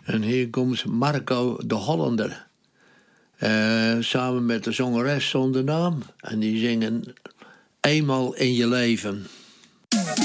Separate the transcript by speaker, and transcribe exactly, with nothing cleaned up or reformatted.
Speaker 1: En hier komt Marco de Hollander. Uh, samen met de zangeres zonder naam. En die zingen Eenmaal in je leven.